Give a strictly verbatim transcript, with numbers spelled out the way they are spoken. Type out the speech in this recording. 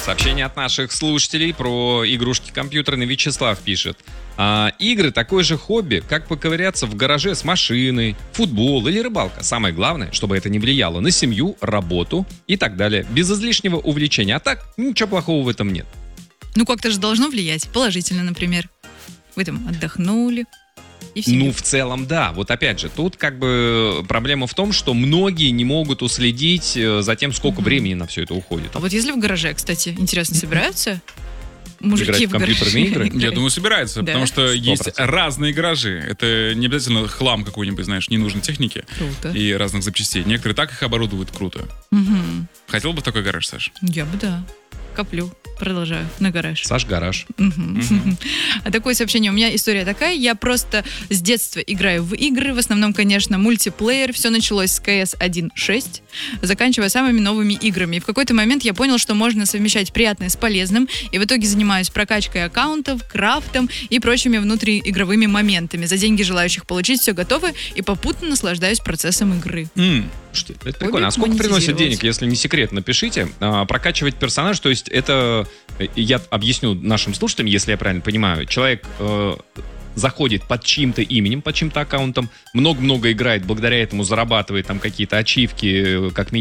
Сообщение от наших слушателей про игрушки компьютерные. Вячеслав пишет. А, игры такое же хобби, как поковыряться в гараже с машиной, футбол или рыбалка. Самое главное, чтобы это не влияло на семью, работу и так далее. Без излишнего увлечения. А так, ничего плохого в этом нет. Ну, как-то же должно влиять. Положительно, например. Вы там отдохнули. И в Ну, в целом, да. Вот опять же, тут как бы проблема в том, что многие не могут уследить за тем, сколько Мгм. времени на все это уходит. А вот если в гараже, кстати, интересно, собираются мужики Играть в в гараже? компьютерные игры? Я думаю, собирается, Да. потому что Сто есть процентов. разные гаражи. Это не обязательно хлам какой-нибудь, знаешь, ненужной техники Круто. и разных запчастей. Некоторые так их оборудуют круто. Мгм. Хотел бы в такой гараж, Саш? Я бы, да. Коплю. Продолжаю. На гараж. Саш гараж. Мгм. А такое сообщение. У меня история такая. Я просто с детства играю в игры. В основном, конечно, мультиплеер. Все началось с кей эс один шесть, заканчивая самыми новыми играми. И в какой-то момент я понял, что можно совмещать приятное с полезным. И в итоге занимаюсь прокачкой аккаунтов, крафтом и прочими внутриигровыми моментами. За деньги желающих получить все готово и попутно наслаждаюсь процессом игры. М, Что, это прикольно. А Хобби сколько приносит монетизировалось. денег, если не секрет, напишите. А, прокачивать персонаж, то есть это, э, я объясню нашим слушателям, если я правильно понимаю, человек э, заходит под чьим-то именем, под чьим-то аккаунтом, много-много играет, благодаря этому зарабатывает там какие-то ачивки, э, как минимум